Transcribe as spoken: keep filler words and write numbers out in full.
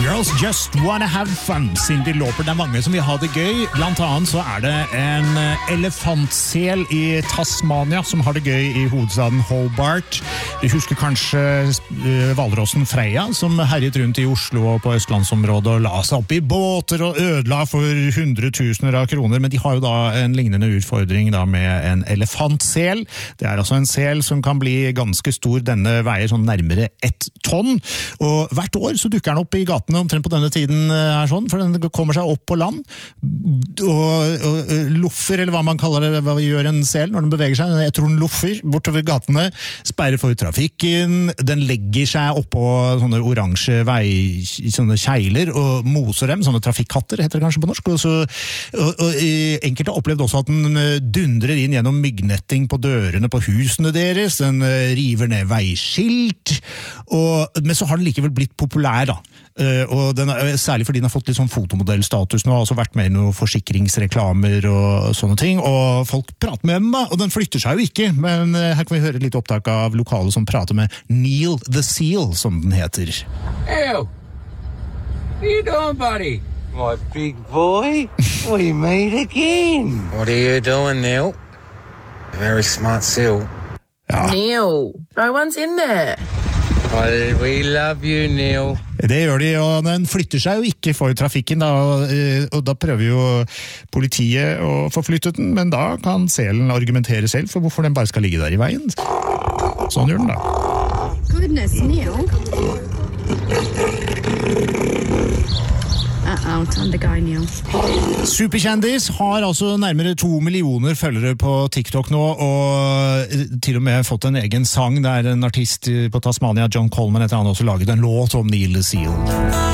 Girls just wanna have fun, Cyndi Lauper. Det er mange som vil ha det gøy. Blant annet så er det en elefantsel i Tasmania som har det gøy i hovedstaden Hobart. Du husker kanskje hvalrossen Freya som herjet rundt i Oslo og på Østlandsområdet og la seg opp i båter og ødela for hundretusener av kroner, men de har jo da en lignende utfordring da med en elefantsel. Det er altså en sel som kan bli ganske stor. Denne veier sånn nærmere ett tonn, og hvert år så dukker den opp i gatene omtrent på denne tiden her sånn, for den kommer seg opp på land og, og loffer, eller hva man kaller det, hva gjør en sel når den beveger seg. Jeg tror den loffer bortover gatene, sperrer for trafikken, den legger seg opp på sånne oransje vei, sånne kjeiler og moser dem, sånne trafikkatter heter det kanskje på norsk, og, så, og, og enkelte har opplevd også at den dundrer inn gjennom myggnetting på dørene på husene deres, den river ned veiskilt, og, men så har den likevel blitt populær da. Uh, og den er, særlig fordi den har fått litt sånn fotomodellstatus nå, har også vært med i noen forsikringsreklamer og sånne ting, og folk prater med dem, og den flytter seg jo ikke, men uh, her kan vi høre et litt opptak av lokale som prater med Neil the Seal, som den heter. Ew! What are you doing, buddy? My big boy, we meet again. What are you doing, Neil? A very smart seal. Ja. Neil, no one's in there. Well, we love you, Neil. Det gjør de, og den flytter seg jo ikke for trafikken, da, og da prøver jo politiet å få flyttet den, men da kan selen argumentere selv for hvorfor den bare skal ligge der i veien. Sånn gjør den da. Goodness, Neil. Uh-oh, time to go, Neil. Superkjendis har altså nærmere to millioner følgere på TikTok nå, og til og med fått en egen sang der en artist på Tasmania, John Coleman, heter han, også laget en låt om Neil the Seal.